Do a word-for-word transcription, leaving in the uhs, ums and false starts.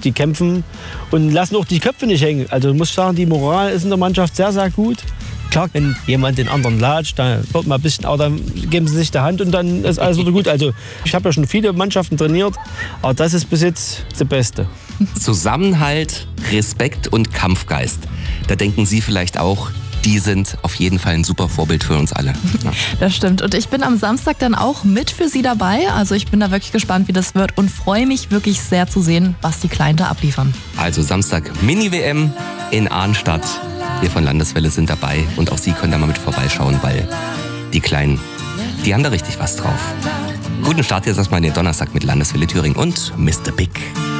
die kämpfen und lassen auch die Köpfe nicht hängen. Also ich muss sagen, die Moral ist in der Mannschaft sehr, sehr gut. Klar, wenn jemand den anderen latscht, dann wird mal ein bisschen, aber dann geben sie sich die Hand und dann ist alles wieder gut. Also ich habe ja schon viele Mannschaften trainiert, aber das ist bis jetzt das Beste. Zusammenhalt, Respekt und Kampfgeist. Da denken Sie vielleicht auch, die sind auf jeden Fall ein super Vorbild für uns alle. Ja. Das stimmt. Und ich bin am Samstag dann auch mit für Sie dabei. Also ich bin da wirklich gespannt, wie das wird und freue mich wirklich sehr zu sehen, was die Kleinen da abliefern. Also Samstag Mini-W M in Arnstadt. Wir von Landeswelle sind dabei und auch Sie können da mal mit vorbeischauen, weil die Kleinen, die haben da richtig was drauf. Guten Start jetzt erstmal in den Donnerstag mit Landeswelle Thüringen und Mister Big.